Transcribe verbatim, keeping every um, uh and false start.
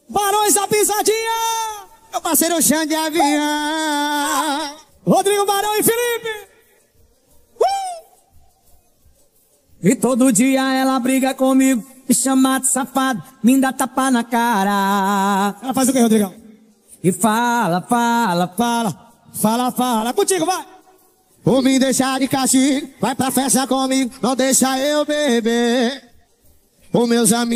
Barões da Pisadinha. Meu parceiro Xande Avião. Rodrigo Barão e Felipe. Uh! E todo dia ela briga comigo, me chama de safado, me dá tapa na cara. Ela faz o que, Rodrigão? E fala, fala, fala, fala, fala. Contigo, vai. Por me deixar de castigo, vai pra festa comigo, não deixa eu beber. Os meus amigos